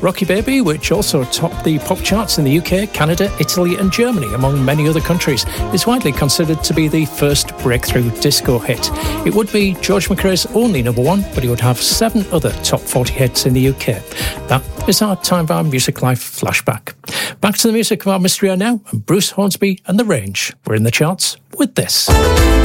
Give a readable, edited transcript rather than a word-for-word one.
Rocky Baby, which also topped the pop charts in the UK, Canada, Italy and Germany, among many other countries, is widely considered to be the first breakthrough disco hit. It would be George McRae's only number one, but he would have 7 other top 40 hits in the UK. That is our Time for Our Music Life flashback. Back to the music of our mystery hour now, and Bruce Hornsby and The Range were in the charts with this.